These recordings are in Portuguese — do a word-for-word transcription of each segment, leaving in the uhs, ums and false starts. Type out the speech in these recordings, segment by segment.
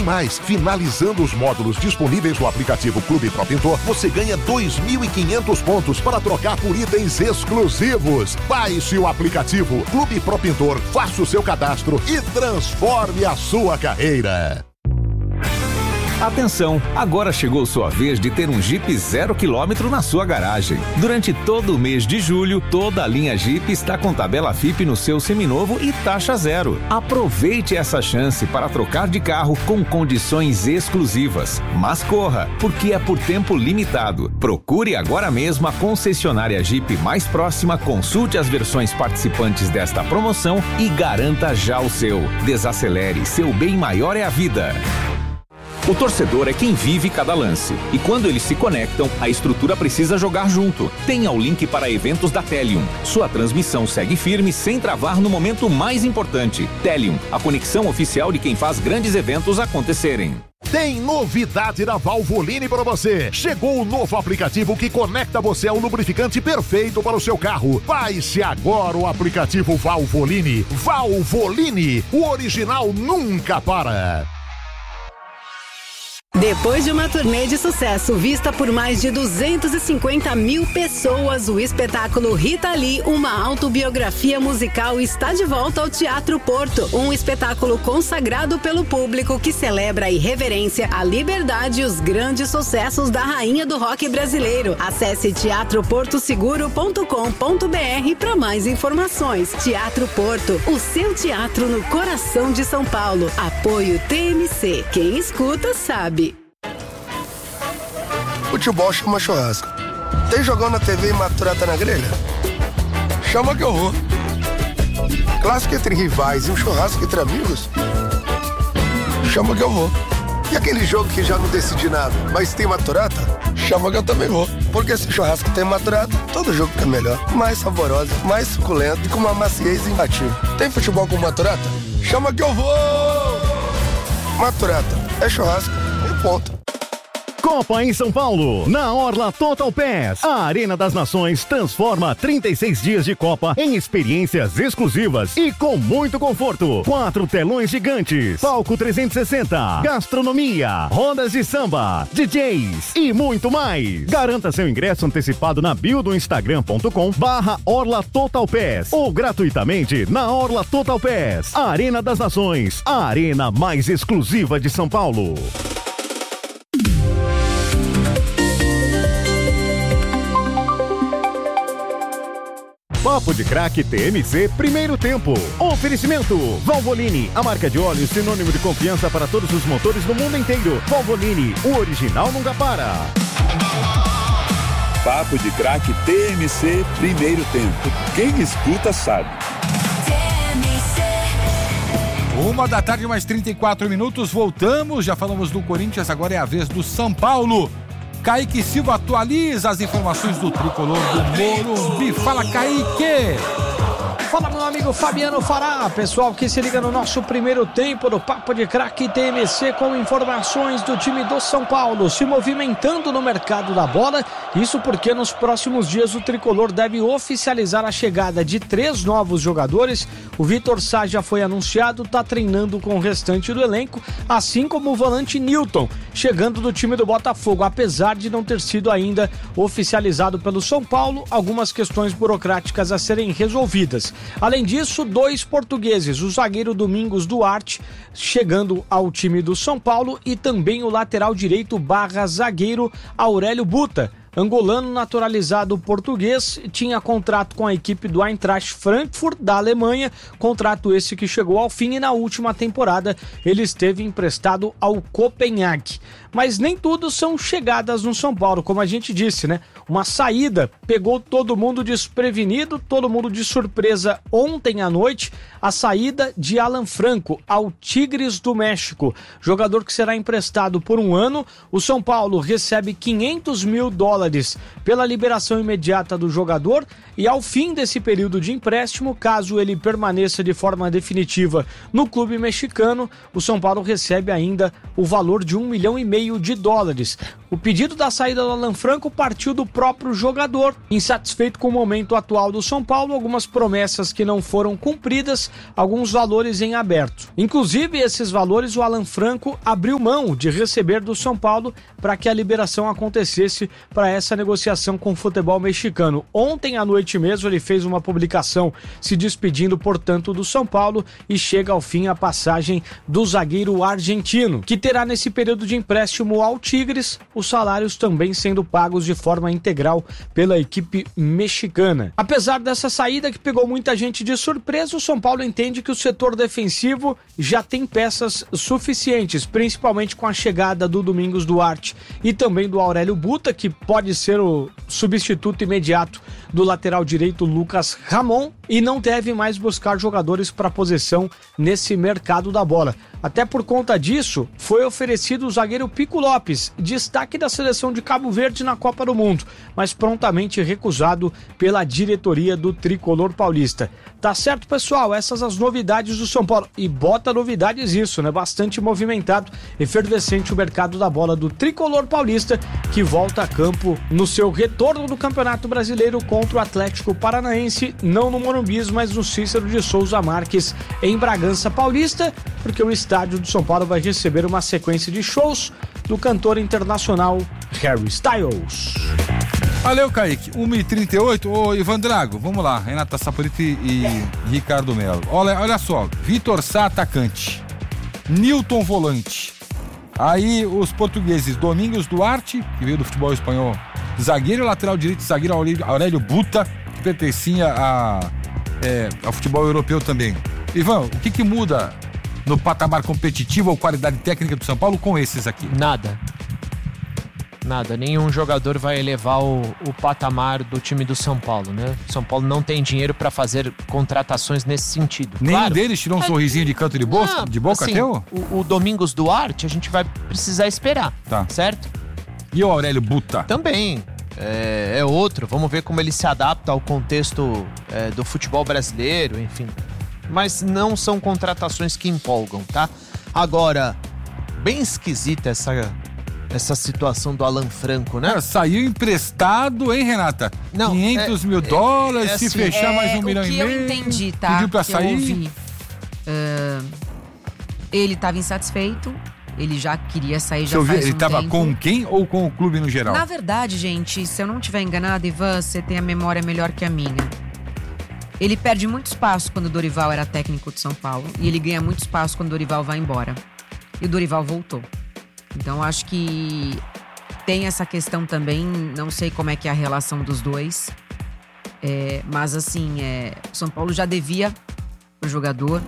mais, finalizando os módulos disponíveis no aplicativo Clube ProPintor, você ganha dois mil e quinhentos pontos para trocar por itens exclusivos. Baixe o aplicativo Clube ProPintor, faça o seu cadastro e transforme a sua carreira. Atenção, agora chegou sua vez de ter um Jeep zero quilômetro na sua garagem. Durante todo o mês de julho, toda a linha Jeep está com tabela F I P no seu seminovo e taxa zero. Aproveite essa chance para trocar de carro com condições exclusivas. Mas corra, porque é por tempo limitado. Procure agora mesmo a concessionária Jeep mais próxima, consulte as versões participantes desta promoção e garanta já o seu. Desacelere, seu bem maior é a vida. O torcedor é quem vive cada lance. E quando eles se conectam, a estrutura precisa jogar junto. Tenha o link para eventos da Telium. Sua transmissão segue firme sem travar no momento mais importante. Telium, a conexão oficial de quem faz grandes eventos acontecerem. Tem novidade da Valvoline para você. Chegou o novo aplicativo que conecta você ao lubrificante perfeito para o seu carro. Baixe agora o aplicativo Valvoline. Valvoline, o original nunca para. Depois de uma turnê de sucesso vista por mais de duzentas e cinquenta mil pessoas, o espetáculo Rita Lee, uma autobiografia musical, está de volta ao Teatro Porto. Um espetáculo consagrado pelo público que celebra a irreverência, a liberdade e os grandes sucessos da rainha do rock brasileiro. Acesse teatro porto seguro ponto com ponto b r para mais informações. Teatro Porto, o seu teatro no coração de São Paulo. Apoio T M C. Quem escuta sabe. Futebol chama churrasco. Tem jogão na T V e maturata na grelha? Chama que eu vou. Clássico entre rivais e um churrasco entre amigos? Chama que eu vou. E aquele jogo que já não decidi nada, mas tem maturata? Chama que eu também vou. Porque se churrasco tem maturata, todo jogo fica melhor. Mais saboroso, mais suculento e com uma maciez imbatível. Tem futebol com maturata? Chama que eu vou! Maturata é churrasco e ponto. Copa em São Paulo, na Orla Total Pass. A Arena das Nações transforma trinta e seis dias de Copa em experiências exclusivas e com muito conforto. Quatro telões gigantes, palco trezentos e sessenta, gastronomia, rodas de samba, D Js e muito mais. Garanta seu ingresso antecipado na bio do instagram ponto com barra Orla Total Pass ou gratuitamente na Orla Total Pass. A Arena das Nações, a arena mais exclusiva de São Paulo. Papo de Craque T M C, primeiro tempo. Oferecimento Valvoline, a marca de óleo sinônimo de confiança para todos os motores do mundo inteiro. Valvoline, o original nunca para. Papo de Craque T M C, primeiro tempo. Quem escuta sabe. Uma da tarde, mais trinta e quatro minutos, voltamos. Já falamos do Corinthians, agora é a vez do São Paulo. Kaique Silva atualiza as informações do tricolor do Morumbi. Fala, Kaique! Fala, meu amigo Fabiano Fará, pessoal que se liga no nosso primeiro tempo do Papo de Craque T M C com informações do time do São Paulo se movimentando no mercado da bola. Isso porque nos próximos dias o tricolor deve oficializar a chegada de três novos jogadores. O Vitor Sá já foi anunciado, está treinando com o restante do elenco, assim como o volante Newton, chegando do time do Botafogo, apesar de não ter sido ainda oficializado pelo São Paulo, algumas questões burocráticas a serem resolvidas. Além disso, dois portugueses, o zagueiro Domingos Duarte, chegando ao time do São Paulo, e também o lateral direito barra zagueiro Aurélio Buta, angolano naturalizado português, tinha contrato com a equipe do Eintracht Frankfurt da Alemanha, contrato esse que chegou ao fim e na última temporada ele esteve emprestado ao Copenhague. Mas nem tudo são chegadas no São Paulo, como a gente disse, né? Uma saída pegou todo mundo desprevenido, todo mundo de surpresa ontem à noite, a saída de Alan Franco ao Tigres do México, jogador que será emprestado por um ano. O São Paulo recebe quinhentos mil dólares pela liberação imediata do jogador e ao fim desse período de empréstimo, caso ele permaneça de forma definitiva no clube mexicano, o São Paulo recebe ainda o valor de um milhão e meio de dólares. O pedido da saída do Alan Franco partiu do próprio jogador, insatisfeito com o momento atual do São Paulo, algumas promessas que não foram cumpridas, alguns valores em aberto. Inclusive, esses valores o Alan Franco abriu mão de receber do São Paulo para que a liberação acontecesse para essa negociação com o futebol mexicano. Ontem à noite mesmo ele fez uma publicação se despedindo, portanto, do São Paulo e chega ao fim a passagem do zagueiro argentino, que terá nesse período de empréstimo ao Tigres, os salários também sendo pagos de forma integral pela equipe mexicana. Apesar dessa saída que pegou muita gente de surpresa, o São Paulo entende que o setor defensivo já tem peças suficientes, principalmente com a chegada do Domingos Duarte e também do Aurélio Buta, que pode ser o substituto imediato do lateral direito Lucas Ramon, e não deve mais buscar jogadores para posição nesse mercado da bola. Até por conta disso, foi oferecido o zagueiro Pico Lopes, destaque da seleção de Cabo Verde na Copa do Mundo, mas prontamente recusado pela diretoria do Tricolor Paulista. Tá certo, pessoal? Essas as novidades do São Paulo. E bota novidades isso, né? Bastante movimentado, efervescente o mercado da bola do Tricolor Paulista, que volta a campo no seu retorno do Campeonato Brasileiro contra o Atlético Paranaense, não no Morumbi, mas no Cícero de Souza Marques, em Bragança Paulista, porque o estádio do São Paulo vai receber uma sequência de shows do cantor internacional Harry Styles. Valeu, Kaique. uma e trinta e oito. Ô, Ivan Drago, vamos lá. Renata Saporito e, e Ricardo Melo. Olha, olha só. Vitor Sá, atacante. Nilton, volante. Aí os portugueses, Domingos Duarte, que veio do futebol espanhol, zagueiro, lateral direito, zagueiro Aurélio Buta, que pertencia a, é, ao futebol europeu também. Ivan, o que que muda no patamar competitivo ou qualidade técnica do São Paulo com esses aqui? Nada. Nada. Nenhum jogador vai elevar o, o patamar do time do São Paulo, né? São Paulo não tem dinheiro para fazer contratações nesse sentido. Nenhum claro, deles tirou um é, sorrisinho de canto de, bolsa, não, de boca, assim, teu? O, o Domingos Duarte a gente vai precisar esperar, tá, certo? E o Aurélio Buta? Também. É, é outro. Vamos ver como ele se adapta ao contexto é, do futebol brasileiro, enfim. Mas não são contratações que empolgam, tá? Agora, bem esquisita essa, essa situação do Alan Franco, né? É, saiu emprestado, hein, Renata? Não, quinhentos mil dólares, é, é, se assim, fechar é, mais um milhão e meio. O que eu entendi, tá? Pediu pra que sair. Eu ouvi, uh, ele estava insatisfeito, ele já queria sair, já faz ver, um Ele estava com quem ou com o clube no geral? Na verdade, gente, se eu não estiver enganado, Ivan, você tem a memória melhor que a minha. Ele perde muito espaço quando o Dorival era técnico de São Paulo e ele ganha muito espaço quando o Dorival vai embora. E o Dorival voltou. Então, acho que tem essa questão também, não sei como é que é a relação dos dois, é, mas assim, é, o São Paulo já devia o jogador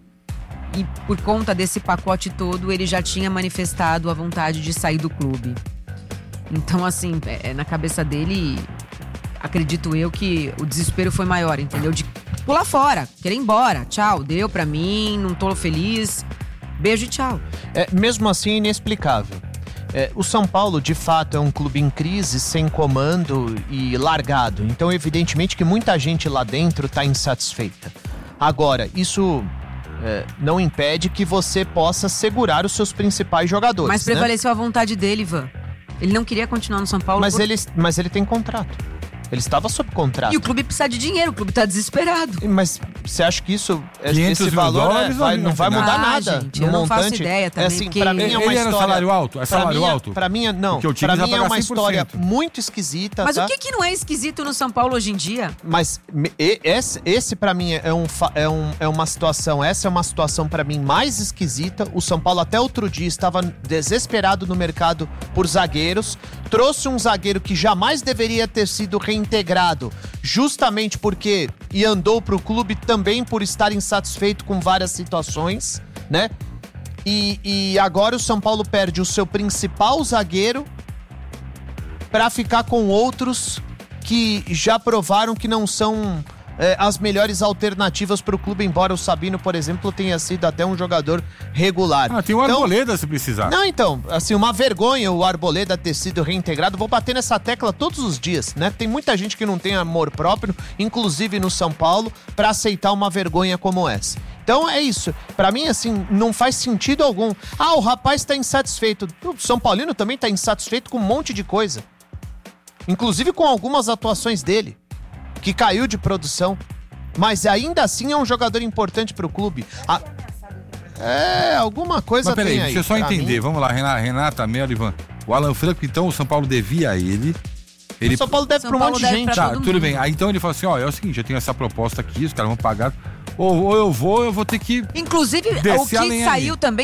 e por conta desse pacote todo, ele já tinha manifestado a vontade de sair do clube. Então, assim, é, na cabeça dele, acredito eu que o desespero foi maior, entendeu? De pular fora, querer ir embora, tchau, deu pra mim, não tô feliz, beijo e tchau. É, mesmo assim, inexplicável. É, o São Paulo, de fato, é um clube em crise, sem comando e largado. Então, evidentemente que muita gente lá dentro tá insatisfeita. Agora, isso é, não impede que você possa segurar os seus principais jogadores. Mas prevaleceu, né, a vontade dele, Ivan. Ele não queria continuar no São Paulo. Mas, por... ele, mas ele tem contrato. Ele estava sob contrato. E o clube precisa de dinheiro, o clube tá desesperado. Mas você acha que isso, esse valor é, vai, não vai mudar ah, nada? Gente, no eu não montante, faço ideia também. É assim, porque... pra mim é uma ele história... Era salário alto? É salário pra alto? Mim, pra mim, não. Pra mim é uma história muito esquisita. Mas tá? o que que não é esquisito no São Paulo hoje em dia? Mas esse, esse pra mim é, um, é, um, é uma situação, essa é uma situação pra mim mais esquisita. O São Paulo até outro dia estava desesperado no mercado por zagueiros. Trouxe um zagueiro que jamais deveria ter sido reintegrado, justamente porque e andou pro clube também por estar insatisfeito com várias situações, né? E, e agora o São Paulo perde o seu principal zagueiro para ficar com outros que já provaram que não são é, as melhores alternativas para o clube, embora o Sabino, por exemplo, tenha sido até um jogador regular. Ah, tem o então, Arboleda se precisar. Não, então, assim, uma vergonha o Arboleda ter sido reintegrado. Vou bater nessa tecla todos os dias, né? Tem muita gente que não tem amor próprio, inclusive no São Paulo, para aceitar uma vergonha como essa. Então é isso. Pra mim, assim, não faz sentido algum. Ah, o rapaz tá insatisfeito. O São Paulino também tá insatisfeito com um monte de coisa. Inclusive com algumas atuações dele, que caiu de produção. Mas ainda assim é um jogador importante pro clube. A... É, alguma coisa Mas peraí, tem aí. deixa eu só Pra entender. mim, Vamos lá, Renata, Renata Melo, Ivan. O Alan Franco, então, o São Paulo devia a ele. Ele... O São Paulo deve São pra um Paulo monte de deve gente. pra Tá, todo tudo mundo. bem. Aí então ele falou assim, ó, é o seguinte, eu tenho essa proposta aqui, os caras vão pagar. Ou, ou eu vou, eu vou ter que Inclusive, descer o a que lenha saiu ali. também